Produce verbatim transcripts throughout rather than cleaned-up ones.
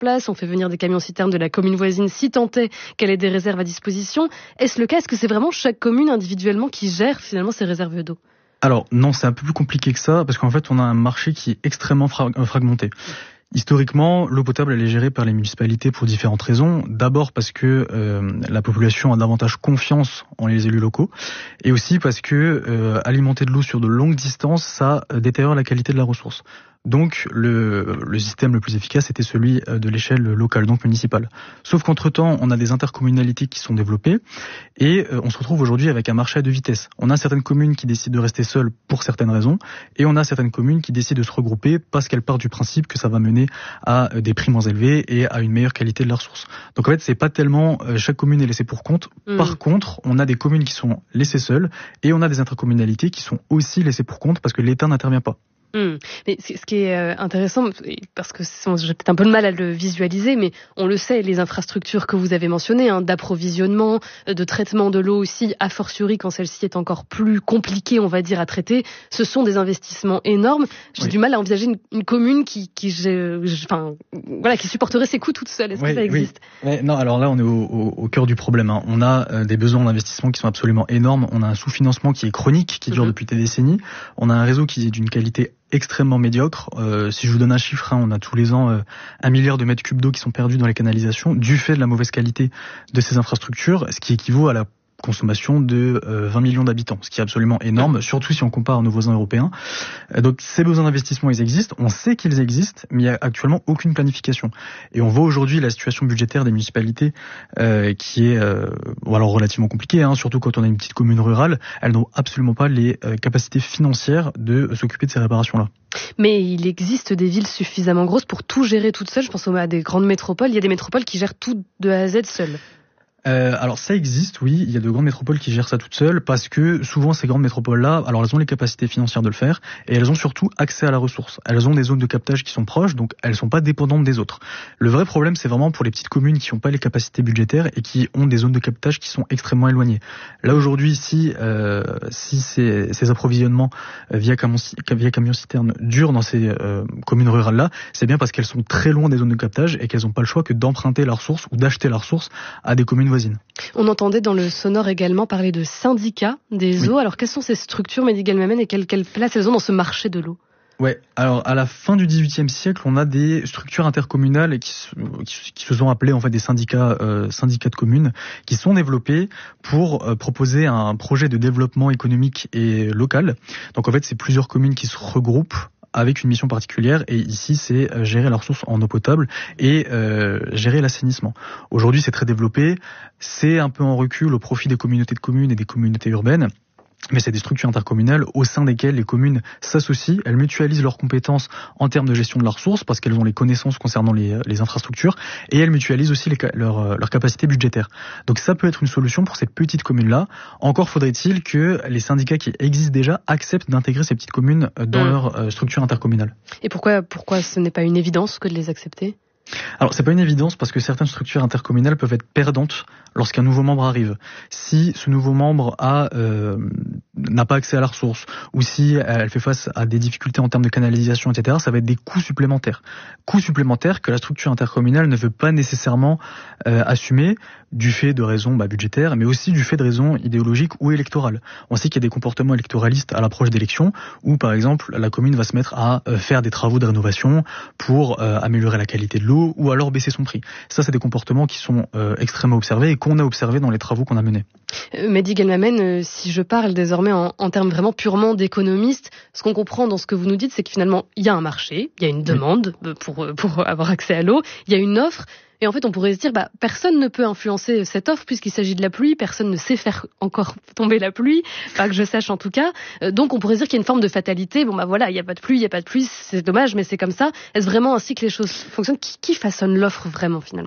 place, on fait venir des camions-citernes de la commune voisine si tant est qu'elle ait des réserves à disposition. Est-ce le cas? Est-ce que c'est vraiment chaque commune individuellement qui gère finalement ses réserves d'eau? Alors non, c'est un peu plus compliqué que ça, parce qu'en fait on a un marché qui est extrêmement fra- fragmenté. Historiquement, l'eau potable elle est gérée par les municipalités pour différentes raisons. D'abord parce que euh, la population a davantage confiance en les élus locaux, et aussi parce que euh, alimenter de l'eau sur de longues distances, ça euh, détériore la qualité de la ressource. Donc le, le système le plus efficace était celui de l'échelle locale, donc municipale. Sauf qu'entre-temps, on a des intercommunalités qui sont développées et on se retrouve aujourd'hui avec un marché à deux vitesses. On a certaines communes qui décident de rester seules pour certaines raisons et on a certaines communes qui décident de se regrouper parce qu'elles partent du principe que ça va mener à des prix moins élevés et à une meilleure qualité de la ressource. Donc en fait, c'est pas tellement chaque commune est laissée pour compte. Mmh. Par contre, on a des communes qui sont laissées seules et on a des intercommunalités qui sont aussi laissées pour compte parce que l'État n'intervient pas. Mmh. Mais ce qui est intéressant, parce que j'ai peut-être un peu de mal à le visualiser, mais on le sait, les infrastructures que vous avez mentionnées, hein, d'approvisionnement, de traitement de l'eau aussi, a fortiori quand celle-ci est encore plus compliquée, on va dire, à traiter, ce sont des investissements énormes. J'ai oui. du mal à envisager une, une commune qui, qui, je, je, enfin, voilà, qui supporterait ses coûts toute seule. Est-ce oui, que ça existe? Oui. Mais non, alors là, on est au, au, au cœur du problème. Hein. On a euh, des besoins d'investissement qui sont absolument énormes. On a un sous-financement qui est chronique, qui dure mmh. depuis des décennies. On a un réseau qui est d'une qualité extrêmement médiocre. Euh, si je vous donne un chiffre, hein, on a tous les ans euh, un milliard de mètres cubes d'eau qui sont perdus dans les canalisations du fait de la mauvaise qualité de ces infrastructures, ce qui équivaut à la consommation de euh, vingt millions d'habitants, ce qui est absolument énorme, surtout si on compare à nos voisins européens. Euh, donc ces besoins d'investissement, ils existent, on sait qu'ils existent, mais il n'y a actuellement aucune planification. Et on voit aujourd'hui la situation budgétaire des municipalités euh, qui est euh, alors relativement compliquée, hein, surtout quand on a une petite commune rurale, elles n'ont absolument pas les euh, capacités financières de euh, s'occuper de ces réparations-là. Mais il existe des villes suffisamment grosses pour tout gérer toutes seules. Je pense à des grandes métropoles. Il y a des métropoles qui gèrent tout de A à Z seules. Euh, alors ça existe, oui, il y a de grandes métropoles qui gèrent ça toutes seules parce que souvent ces grandes métropoles-là, alors elles ont les capacités financières de le faire et elles ont surtout accès à la ressource. Elles ont des zones de captage qui sont proches, donc elles sont pas dépendantes des autres. Le vrai problème, c'est vraiment pour les petites communes qui n'ont pas les capacités budgétaires et qui ont des zones de captage qui sont extrêmement éloignées. Là aujourd'hui, si euh, si ces, ces approvisionnements via camion, via camion-citerne durent dans ces euh, communes rurales-là, c'est bien parce qu'elles sont très loin des zones de captage et qu'elles n'ont pas le choix que d'emprunter la ressource ou d'acheter la ressource à des communes voisines. On entendait dans le sonore également parler de syndicats des eaux. Oui. Alors quelles sont ces structures, Mehdi Guelmamène, et quelle, quelle place elles ont dans ce marché de l'eau? Ouais, alors à la fin du dix-huitième siècle, on a des structures intercommunales qui se, qui, qui se sont appelées en fait des syndicats, euh, syndicats de communes, qui sont développés pour euh, proposer un projet de développement économique et local. Donc en fait, c'est plusieurs communes qui se regroupent avec une mission particulière, et ici c'est gérer la ressource en eau potable et euh, gérer l'assainissement. Aujourd'hui c'est très développé, c'est un peu en recul au profit des communautés de communes et des communautés urbaines, mais c'est des structures intercommunales au sein desquelles les communes s'associent, elles mutualisent leurs compétences en termes de gestion de la ressource parce qu'elles ont les connaissances concernant les, les infrastructures, et elles mutualisent aussi les, leur, leur capacité budgétaire. Donc ça peut être une solution pour ces petites communes-là. Encore faudrait-il que les syndicats qui existent déjà acceptent d'intégrer ces petites communes dans mmh. leur euh, structure intercommunale. Et pourquoi, pourquoi ce n'est pas une évidence que de les accepter ? Alors c'est pas une évidence parce que certaines structures intercommunales peuvent être perdantes lorsqu'un nouveau membre arrive. Si ce nouveau membre a euh, n'a pas accès à la ressource, ou si elle fait face à des difficultés en termes de canalisation, et cetera, ça va être des coûts supplémentaires. Coûts supplémentaires que la structure intercommunale ne veut pas nécessairement euh, assumer du fait de raisons bah, budgétaires, mais aussi du fait de raisons idéologiques ou électorales. On sait qu'il y a des comportements électoralistes à l'approche d'élections, où par exemple la commune va se mettre à euh, faire des travaux de rénovation pour euh, améliorer la qualité de l'eau, ou alors baisser son prix. Ça, c'est des comportements qui sont euh, extrêmement observés et qu'on a observés dans les travaux qu'on a menés. Euh, Mehdi Guelmamène, euh, si je parle désormais en, en termes vraiment purement d'économiste, ce qu'on comprend dans ce que vous nous dites, c'est que finalement, il y a un marché, il y a une demande oui. pour, pour avoir accès à l'eau, il y a une offre, et en fait, on pourrait se dire, bah, personne ne peut influencer cette offre puisqu'il s'agit de la pluie, personne ne sait faire encore tomber la pluie, pas que je sache en tout cas. Euh, donc, on pourrait se dire qu'il y a une forme de fatalité. Bon, bah voilà, il n'y a pas de pluie, il n'y a pas de pluie, c'est dommage, mais c'est comme ça. Est-ce vraiment ainsi que les choses fonctionnent ? Qui, qui façonne l'offre vraiment finalement ?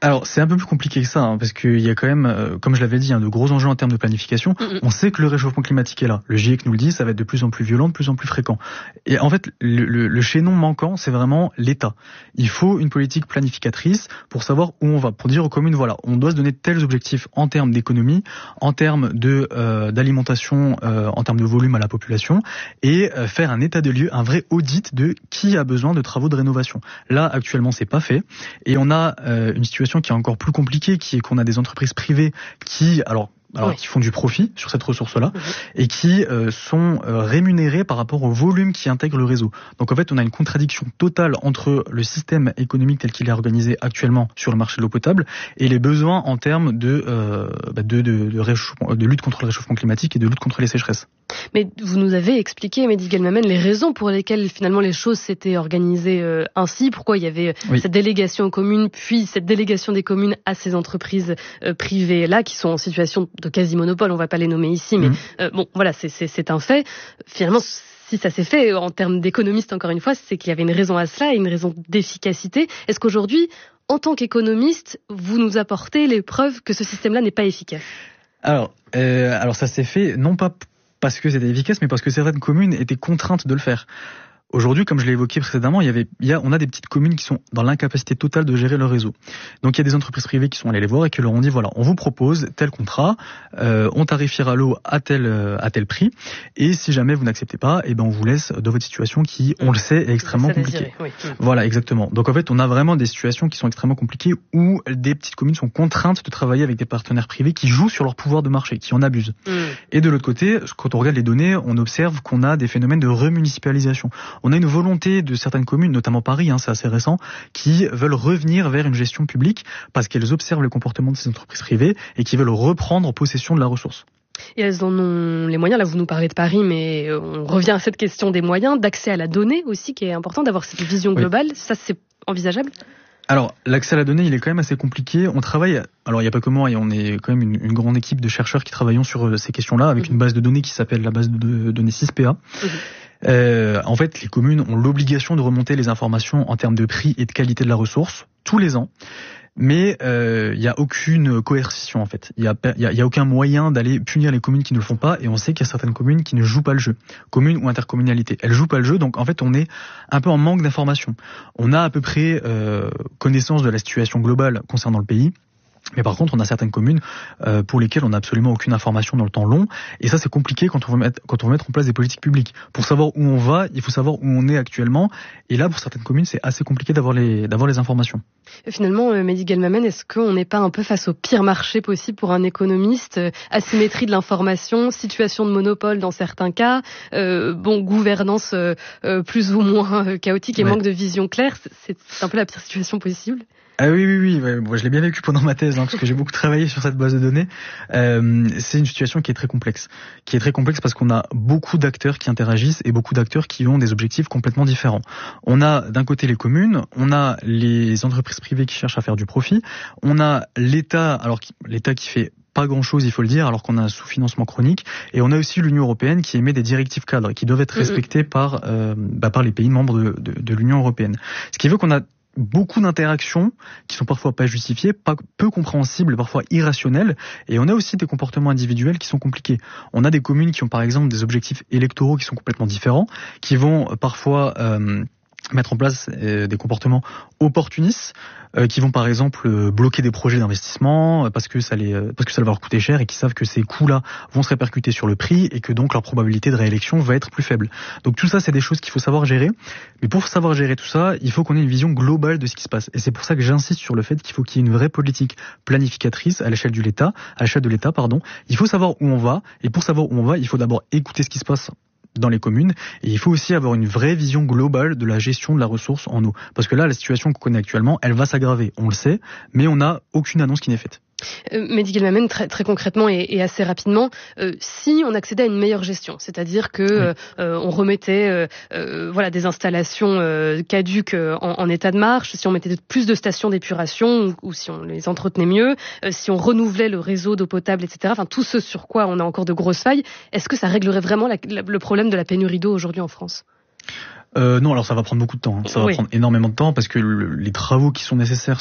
Alors c'est un peu plus compliqué que ça, hein, parce qu'il y a quand même, euh, comme je l'avais dit, hein, de gros enjeux en termes de planification. Mm-hmm. On sait que le réchauffement climatique est là. Le GIEC nous le dit, ça va être de plus en plus violent, de plus en plus fréquent. Et en fait, le, le, le chaînon manquant, c'est vraiment l'État. Il faut une politique planificatrice pour savoir où on va, pour dire aux communes, voilà, on doit se donner tels objectifs en termes d'économie, en termes de euh, d'alimentation, euh, en termes de volume à la population, et euh, faire un état des lieux, un vrai audit de qui a besoin de travaux de rénovation. Là, actuellement, c'est pas fait, et on a euh, une situation qui est encore plus compliquée, qui est qu'on a des entreprises privées qui, alors, alors oui. qui font du profit sur cette ressource-là, mmh. et qui euh, sont euh, rémunérées par rapport au volume qui intègre le réseau. Donc en fait, on a une contradiction totale entre le système économique tel qu'il est organisé actuellement sur le marché de l'eau potable et les besoins en termes de, euh, bah de, de, de, réchauffement, de lutte contre le réchauffement climatique et de lutte contre les sécheresses. Mais vous nous avez expliqué, Mehdi Guelmamen, les raisons pour lesquelles finalement les choses s'étaient organisées euh, ainsi, pourquoi il y avait oui. cette délégation aux communes, puis cette délégation des communes à ces entreprises euh, privées-là qui sont en situation de quasi-monopole, on ne va pas les nommer ici, mais mmh. euh, bon, voilà, c'est, c'est, c'est un fait. Finalement, si ça s'est fait en termes d'économistes, encore une fois, c'est qu'il y avait une raison à cela, une raison d'efficacité. Est-ce qu'aujourd'hui, en tant qu'économiste, vous nous apportez les preuves que ce système-là n'est pas efficace ? Alors, euh, alors ça s'est fait non pas parce que c'était efficace, mais parce que certaines communes étaient contraintes de le faire. Aujourd'hui, comme je l'ai évoqué précédemment, il y avait, il y a, on a des petites communes qui sont dans l'incapacité totale de gérer leur réseau. Donc il y a des entreprises privées qui sont allées les voir et qui leur ont dit voilà, on vous propose tel contrat, euh, on tarifiera l'eau à tel à tel prix, et si jamais vous n'acceptez pas, eh ben on vous laisse dans votre situation qui, on le sait, est extrêmement compliquée. Oui. Voilà, exactement. Donc en fait, on a vraiment des situations qui sont extrêmement compliquées où des petites communes sont contraintes de travailler avec des partenaires privés qui jouent sur leur pouvoir de marché, qui en abusent. Mm. Et de l'autre côté, quand on regarde les données, on observe qu'on a des phénomènes de remunicipalisation. On a une volonté de certaines communes, notamment Paris, hein, c'est assez récent, qui veulent revenir vers une gestion publique parce qu'elles observent le comportement de ces entreprises privées et qui veulent reprendre possession de la ressource. Et elles en ont les moyens. Là, vous nous parlez de Paris, mais on revient à cette question des moyens, d'accès à la donnée aussi, qui est important, d'avoir cette vision globale. Oui. Ça, c'est envisageable ? Alors, l'accès à la donnée, il est quand même assez compliqué. On travaille, alors il n'y a pas que moi, et on est quand même une, une grande équipe de chercheurs qui travaillons sur ces questions-là, avec mmh. une base de données qui s'appelle la base de données six P A. Mmh. Euh, en fait, les communes ont l'obligation de remonter les informations en termes de prix et de qualité de la ressource tous les ans. Mais il euh, n'y a aucune coercition en fait. Il n'y a, y a, y a aucun moyen d'aller punir les communes qui ne le font pas. Et on sait qu'il y a certaines communes qui ne jouent pas le jeu. Communes ou intercommunalités, elles jouent pas le jeu. Donc en fait, on est un peu en manque d'informations. On a à peu près euh, connaissance de la situation globale concernant le pays. Mais par contre, on a certaines communes euh, pour lesquelles on n'a absolument aucune information dans le temps long. Et ça, c'est compliqué quand on veut mettre, quand on veut mettre en place des politiques publiques. Pour savoir où on va, il faut savoir où on est actuellement. Et là, pour certaines communes, c'est assez compliqué d'avoir les, d'avoir les informations. Et finalement, euh, Mehdi Guelmamen, est-ce qu'on n'est pas un peu face au pire marché possible pour un économiste ? Asymétrie de l'information, situation de monopole dans certains cas, euh, bon, gouvernance euh, euh, plus ou moins euh, chaotique et ouais. manque de vision claire. C'est, c'est un peu la pire situation possible. Ah oui, oui, oui. Ouais, moi, je l'ai bien vécu pendant ma thèse, hein, parce que j'ai beaucoup travaillé sur cette base de données. Euh, c'est une situation qui est très complexe, qui est très complexe parce qu'on a beaucoup d'acteurs qui interagissent et beaucoup d'acteurs qui ont des objectifs complètement différents. On a d'un côté les communes, on a les entreprises privées qui cherchent à faire du profit, on a l'État, alors l'État qui fait pas grand-chose, il faut le dire, alors qu'on a un sous-financement chronique. Et on a aussi l'Union européenne qui émet des directives cadres qui doivent être respectées mmh. par euh, bah, par les pays membres de, de, de l'Union européenne. Ce qui veut qu'on a beaucoup d'interactions qui sont parfois pas justifiées, pas, peu compréhensibles, parfois irrationnelles, et on a aussi des comportements individuels qui sont compliqués. On a des communes qui ont par exemple des objectifs électoraux qui sont complètement différents, qui vont parfois euh, mettre en place euh, des comportements opportunistes, euh, qui vont par exemple euh, bloquer des projets d'investissement euh, parce que ça les, euh, parce que ça va leur coûter cher et qui savent que ces coûts-là vont se répercuter sur le prix et que donc leur probabilité de réélection va être plus faible. Donc tout ça, c'est des choses qu'il faut savoir gérer. Mais pour savoir gérer tout ça, il faut qu'on ait une vision globale de ce qui se passe. Et c'est pour ça que j'insiste sur le fait qu'il faut qu'il y ait une vraie politique planificatrice à l'échelle de l'État, à l'échelle de l'État, pardon. Il faut savoir où on va, et pour savoir où on va, il faut d'abord écouter ce qui se passe dans les communes, et il faut aussi avoir une vraie vision globale de la gestion de la ressource en eau. Parce que là, la situation qu'on connaît actuellement, elle va s'aggraver, on le sait, mais on n'a aucune annonce qui n'est faite. Euh, Mehdi Guelmamen, très, très concrètement et, et assez rapidement, euh, si on accédait à une meilleure gestion, c'est-à-dire que oui. euh, on remettait euh, euh, voilà des installations euh, caduques euh, en, en état de marche, si on mettait plus de stations d'épuration ou, ou si on les entretenait mieux, euh, si on renouvelait le réseau d'eau potable, et cetera. Enfin, tout ce sur quoi on a encore de grosses failles, est-ce que ça réglerait vraiment la, la, le problème de la pénurie d'eau aujourd'hui en France ? Euh, non, alors ça va prendre beaucoup de temps. Hein. Ça va oui. prendre énormément de temps parce que le, les travaux qui sont nécessaires sont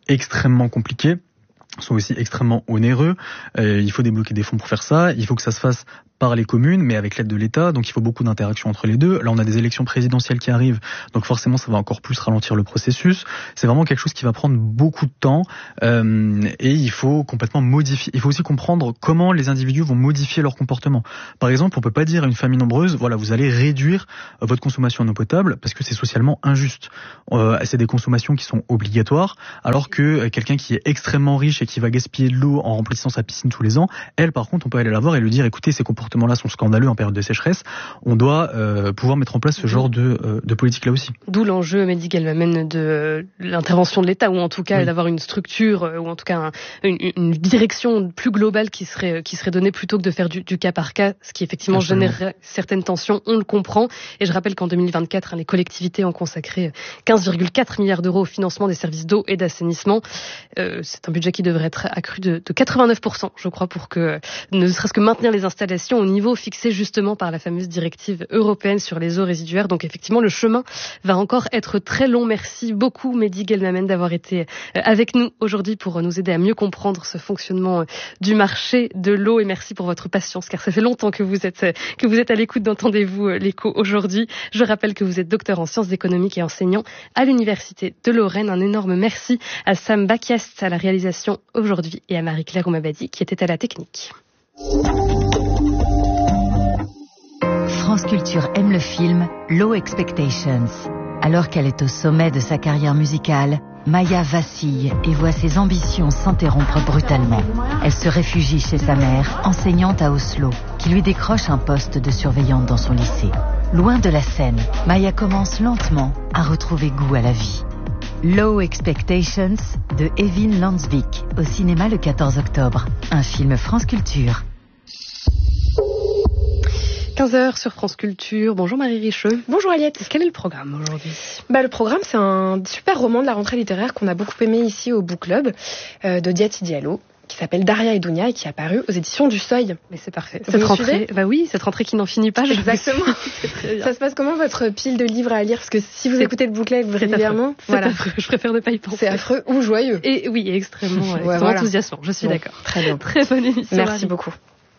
extrêmement compliqués, sont aussi extrêmement onéreux. Euh, il faut débloquer des fonds pour faire ça. Il faut que ça se fasse par les communes, mais avec l'aide de l'État. Donc il faut beaucoup d'interactions entre les deux. Là, on a des élections présidentielles qui arrivent, donc forcément, ça va encore plus ralentir le processus. C'est vraiment quelque chose qui va prendre beaucoup de temps, euh, et il faut complètement modifier. Il faut aussi comprendre comment les individus vont modifier leur comportement. Par exemple, on peut pas dire à une famille nombreuse, voilà, vous allez réduire votre consommation en eau potable parce que c'est socialement injuste. Euh, c'est des consommations qui sont obligatoires, alors que quelqu'un qui est extrêmement riche et qui va gaspiller de l'eau en remplissant sa piscine tous les ans, elle, par contre, on peut aller la voir et lui dire, écoutez, ces comportements-là sont scandaleux en période de sécheresse. On doit euh, pouvoir mettre en place ce genre de, euh, de politique-là aussi. D'où l'enjeu, Mehdi Guelmamène, de euh, l'intervention de l'État, ou en tout cas oui. d'avoir une structure, euh, ou en tout cas un, une, une direction plus globale qui serait, qui serait donnée plutôt que de faire du, du cas par cas, ce qui effectivement Absolument. générerait certaines tensions, on le comprend. Et je rappelle qu'en deux mille vingt-quatre, hein, les collectivités ont consacré quinze virgule quatre milliards d'euros au financement des services d'eau et d'assainissement. Euh, c'est un budget qui devrait être accru de, de quatre-vingt-neuf pour cent, je crois, pour que ne serait-ce que maintenir les installations au niveau fixé justement par la fameuse directive européenne sur les eaux résiduaires. Donc effectivement, le chemin va encore être très long. Merci beaucoup, Mehdi Guelmamène, d'avoir été avec nous aujourd'hui pour nous aider à mieux comprendre ce fonctionnement du marché de l'eau, et merci pour votre patience, car ça fait longtemps que vous êtes, que vous êtes à l'écoute d'Entendez-vous l'écho aujourd'hui. Je rappelle que vous êtes docteur en sciences économiques et enseignant à l'Université de Lorraine. Un énorme merci à Sam Bakiast à la réalisation aujourd'hui et à Marie-Claire Oumabadi qui était à la technique. France Culture aime le film Low Expectations. Alors qu'elle est au sommet de sa carrière musicale, Maya vacille et voit ses ambitions s'interrompre brutalement. Elle se réfugie chez sa mère, enseignante à Oslo, qui lui décroche un poste de surveillante dans son lycée. Loin de la scène, Maya commence lentement à retrouver goût à la vie. Low Expectations de Evin Landsvik, au cinéma le quatorze octobre. Un film France Culture. quinze heures sur France Culture. Bonjour Marie Richeux. Bonjour Aliette. Quel est le programme aujourd'hui ? Bah, le programme, c'est un super roman de la rentrée littéraire qu'on a beaucoup aimé ici au Book Club, euh, de Diati Diallo, qui s'appelle Daria et Dounia et qui est apparu aux éditions du Seuil. Mais c'est parfait. Vous cette me rentrée, suivez ? bah oui, cette rentrée qui n'en finit pas. Exactement. Ça se passe comment votre pile de livres à lire ? Parce que si vous c'est, écoutez le Book Club régulièrement, c'est voilà. affreux. Je préfère ne pas y penser. C'est affreux ou joyeux. Et oui, extrêmement, ouais, extrêmement voilà. enthousiasmant. Je suis bon, d'accord. Très bien. Très bonne émission. Merci Marie. beaucoup.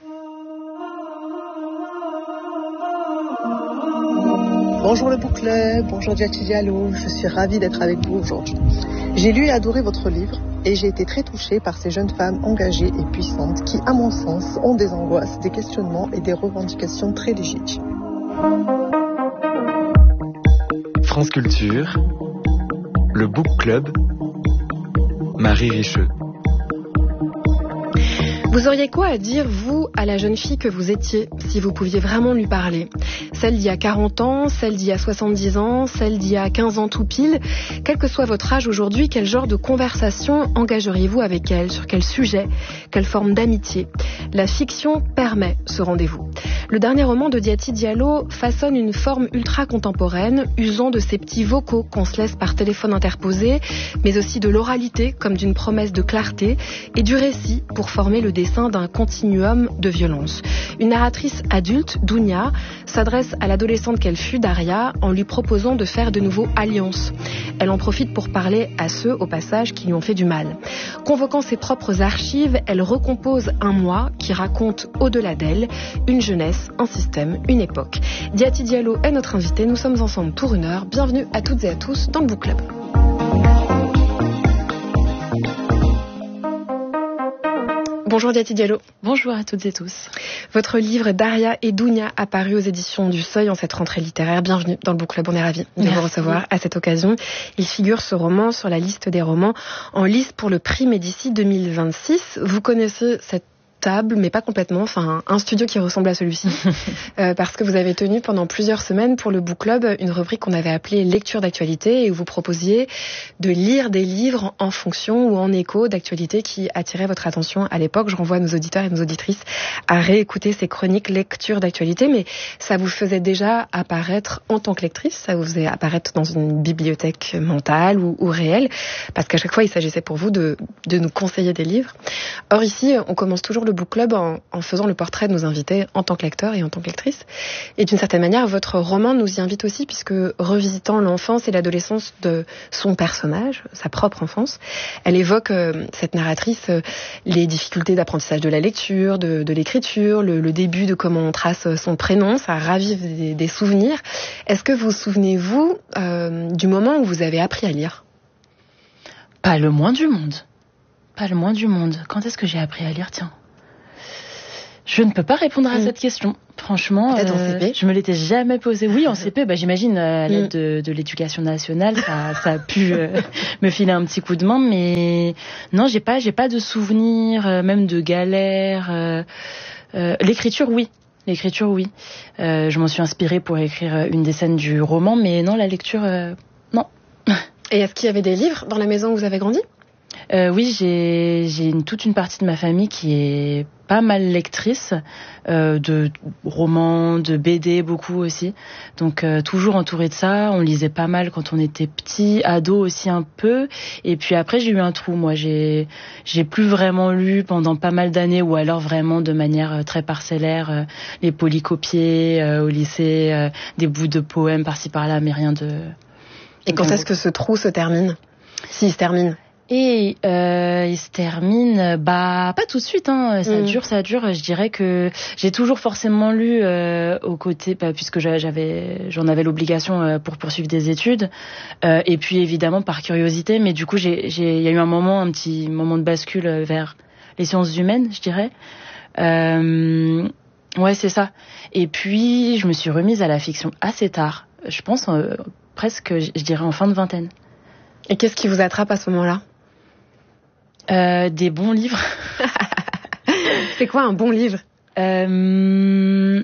Bonjour le Book Club, bonjour Diati Diallo, je suis ravie d'être avec vous aujourd'hui. J'ai lu et adoré votre livre et j'ai été très touchée par ces jeunes femmes engagées et puissantes qui, à mon sens, ont des angoisses, des questionnements et des revendications très légitimes. France Culture, le Book Club, Marie Richeux. Vous auriez quoi à dire, vous, à la jeune fille que vous étiez, si vous pouviez vraiment lui parler ? Celle d'il y a quarante ans, celle d'il y a soixante-dix ans, celle d'il y a quinze ans tout pile. Quel que soit votre âge aujourd'hui, quel genre de conversation engageriez-vous avec elle ? Sur quel sujet ? Quelle forme d'amitié ? La fiction permet ce rendez-vous. Le dernier roman de Diati Diallo façonne une forme ultra contemporaine, usant de ces petits vocaux qu'on se laisse par téléphone interposé, mais aussi de l'oralité comme d'une promesse de clarté, et du récit pour former le dessin d'un continuum de violence. Une narratrice adulte, Dounia, s'adresse à l'adolescente qu'elle fut, Daria, en lui proposant de faire de nouveau alliance. Elle en profite pour parler à ceux, au passage, qui lui ont fait du mal. Convoquant ses propres archives, elle recompose un moi qui raconte, au-delà d'elle, une jeunesse, un système, une époque. Diati Diallo est notre invitée. Nous sommes ensemble pour une heure. Bienvenue à toutes et à tous dans le Book Club. Bonjour Diati Diallo. Bonjour à toutes et tous. Votre livre Daria et Dounia apparu aux éditions du Seuil en cette rentrée littéraire. Bienvenue dans le Book Club, on est ravis de vous recevoir à cette occasion. Il figure ce roman sur la liste des romans en lice pour le prix Médicis deux mille vingt-six. Vous connaissez cette table, mais pas complètement, enfin un studio qui ressemble à celui-ci, euh, parce que vous avez tenu pendant plusieurs semaines pour le Book Club une rubrique qu'on avait appelée lecture d'actualité et où vous proposiez de lire des livres en fonction ou en écho d'actualité qui attiraient votre attention à l'époque. Je renvoie nos auditeurs et nos auditrices à réécouter ces chroniques lecture d'actualité, mais ça vous faisait déjà apparaître en tant que lectrice, ça vous faisait apparaître dans une bibliothèque mentale ou, ou réelle, parce qu'à chaque fois il s'agissait pour vous de, de nous conseiller des livres. Or ici, on commence toujours le Book Club en, en faisant le portrait de nos invités en tant que lecteur et en tant que lectrice. Et d'une certaine manière, votre roman nous y invite aussi, puisque revisitant l'enfance et l'adolescence de son personnage, sa propre enfance, elle évoque, euh, cette narratrice, euh, les difficultés d'apprentissage de la lecture, de, de l'écriture, le, le début de comment on trace son prénom, ça ravive des, des souvenirs. Est-ce que vous vous souvenez, vous, euh, du moment où vous avez appris à lire ? Pas le moins du monde. Pas le moins du monde. Quand est-ce que j'ai appris à lire, tiens ? Je ne peux pas répondre à mmh. cette question. Franchement, peut-être euh, en C P. Je me l'étais jamais posée. Oui, en C P, bah, j'imagine euh, à l'aide mmh. de, de l'éducation nationale, ça, ça a pu euh, me filer un petit coup de main. Mais non, j'ai pas, j'ai pas de souvenirs, euh, même de galères. Euh, euh, l'écriture, oui. L'écriture, oui. Euh, je m'en suis inspirée pour écrire une des scènes du roman, mais non, la lecture, euh, non. Et est-ce qu'il y avait des livres dans la maison où vous avez grandi ? Euh, oui, j'ai, j'ai une, toute une partie de ma famille qui est pas mal lectrice, euh, de romans, de B D, beaucoup aussi. Donc euh, toujours entourée de ça. On lisait pas mal quand on était petit, ado aussi un peu. Et puis après, j'ai eu un trou. Moi, j'ai j'ai plus vraiment lu pendant pas mal d'années, ou alors vraiment de manière très parcellaire, euh, les polycopiés euh, au lycée, euh, des bouts de poèmes par-ci par-là, mais rien de. Et quand est-ce que ce trou se termine ? S'il se termine ? Et euh, il se termine, bah pas tout de suite, hein. Ça mmh. dure, ça dure. Je dirais que j'ai toujours forcément lu euh, aux côtés, bah, puisque j'avais, j'en avais l'obligation euh, pour poursuivre des études, euh, et puis évidemment par curiosité. Mais du coup, j'ai, j'ai, il y a eu un moment, un petit moment de bascule vers les sciences humaines, je dirais. Euh, ouais, c'est ça. Et puis je me suis remise à la fiction assez tard. Je pense euh, presque, je dirais en fin de vingtaine. Et qu'est-ce qui vous attrape à ce moment-là ? Euh, des bons livres. C'est quoi un bon livre ? euh,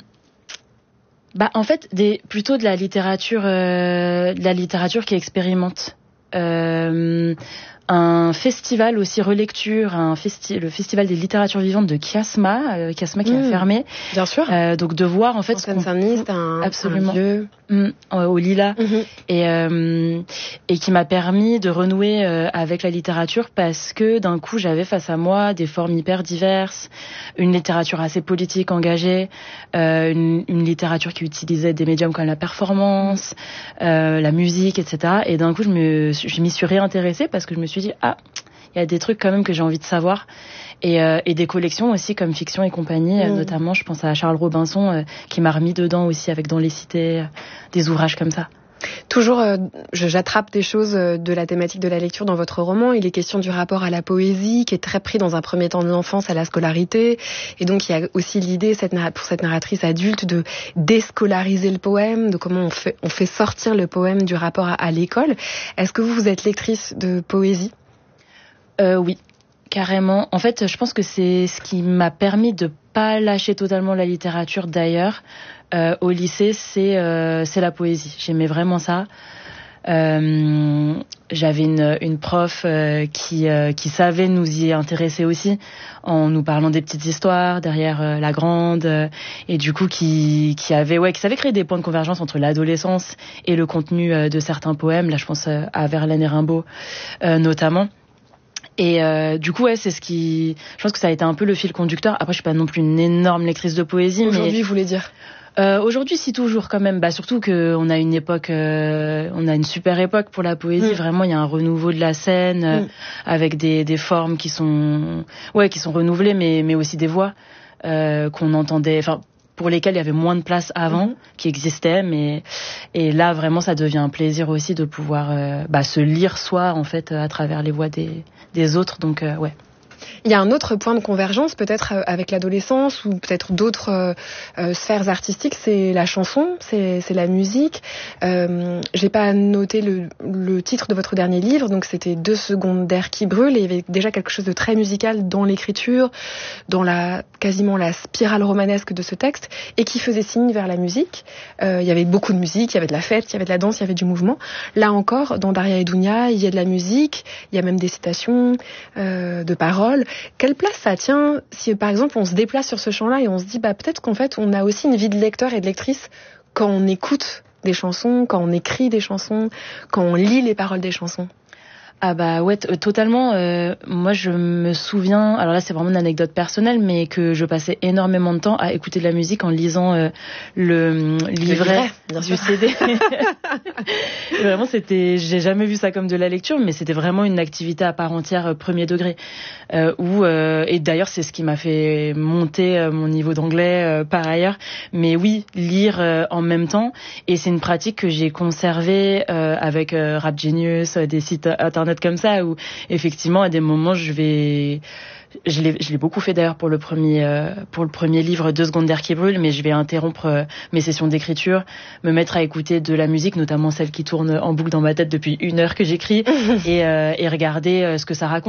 Bah en fait, des plutôt de la littérature, euh, de la littérature qui expérimente. Euh, un festival aussi relecture, un festi- le festival des littératures vivantes de Kiasma, euh, Kiasma qui mmh. a fermé. Bien sûr. Euh, donc de voir en fait. En Seine-Saint-Denis, c'est un, absolument. un lieu mmh, au Lilas mmh. et euh, et qui m'a permis de renouer euh, avec la littérature, parce que d'un coup j'avais face à moi des formes hyper diverses, une littérature assez politique, engagée, euh, une, une littérature qui utilisait des médiums comme la performance, euh, la musique, et cetera. Et d'un coup je me je m'y suis réintéressée, parce que je me suis dit, ah, il y a des trucs quand même que j'ai envie de savoir. Et, euh, et des collections aussi comme Fiction et compagnie, mmh. notamment je pense à Charles Robinson euh, qui m'a remis dedans aussi, avec Dans les cités, euh, des ouvrages comme ça. Toujours, euh, j'attrape des choses de la thématique de la lecture dans votre roman. Il est question du rapport à la poésie, qui est très pris dans un premier temps de l'enfance à la scolarité. Et donc, il y a aussi l'idée cette, pour cette narratrice adulte de déscolariser le poème, de comment on fait, on fait sortir le poème du rapport à, à l'école. Est-ce que vous, vous êtes lectrice de poésie ? euh, Oui, carrément. En fait, je pense que c'est ce qui m'a permis de pas lâcher totalement la littérature d'ailleurs. Euh, au lycée, c'est euh, c'est la poésie. J'aimais vraiment ça. Euh, j'avais une une prof euh, qui euh, qui savait nous y intéresser aussi, en nous parlant des petites histoires derrière euh, la grande, euh, et du coup qui qui avait ouais qui savait créer des points de convergence entre l'adolescence et le contenu euh, de certains poèmes. Là, je pense euh, à Verlaine et Rimbaud euh, notamment. Et euh, du coup, ouais, c'est ce qui, je pense que ça a été un peu le fil conducteur. Après, je suis pas non plus une énorme lectrice de poésie. Aujourd'hui, mais... vous voulez dire euh, Aujourd'hui, si, toujours quand même. Bah, surtout que on a une époque, euh, on a une super époque pour la poésie. Mmh. Vraiment, il y a un renouveau de la scène, euh, mmh. avec des des formes qui sont, ouais, qui sont renouvelées, mais mais aussi des voix euh, qu'on entendait, enfin, pour lesquelles il y avait moins de place avant, mmh. qui existaient, mais et là vraiment ça devient un plaisir aussi de pouvoir euh, bah, se lire soi en fait à travers les voix des des autres, donc euh, ouais. Il y a un autre point de convergence peut-être avec l'adolescence, ou peut-être d'autres euh, euh, sphères artistiques, c'est la chanson, c'est, c'est la musique. Euh, j'ai pas noté le, le titre de votre dernier livre, donc c'était Deux secondes d'air qui brûle, et il y avait déjà quelque chose de très musical dans l'écriture, dans la quasiment la spirale romanesque de ce texte, et qui faisait signe vers la musique. Euh, il y avait beaucoup de musique, il y avait de la fête, il y avait de la danse, il y avait du mouvement. Là encore, dans Daria et Dounia, il y a de la musique, il y a même des citations euh, de paroles. Quelle place ça tient si, par exemple, on se déplace sur ce champ-là et on se dit, bah, peut-être qu'en fait, on a aussi une vie de lecteur et de lectrice quand on écoute des chansons, quand on écrit des chansons, quand on lit les paroles des chansons? Ah bah ouais, t- totalement. Euh, moi, je me souviens, alors là, c'est vraiment une anecdote personnelle, mais que je passais énormément de temps à écouter de la musique en lisant euh, le livret le du C D. Vraiment, c'était, j'ai jamais vu ça comme de la lecture, mais c'était vraiment une activité à part entière, euh, premier degré. Euh, où, euh, et d'ailleurs, c'est ce qui m'a fait monter euh, mon niveau d'anglais euh, par ailleurs. Mais oui, lire euh, en même temps, et c'est une pratique que j'ai conservée euh, avec euh, Rap Genius, euh, des sites internet comme ça, où effectivement à des moments je vais je l'ai, je l'ai beaucoup fait d'ailleurs pour le premier euh, pour le premier livre Deux secondes d'air qui brûle, mais je vais interrompre euh, mes sessions d'écriture, me mettre à écouter de la musique, notamment celle qui tourne en boucle dans ma tête depuis une heure que j'écris, et, euh, et regarder euh, ce que ça raconte.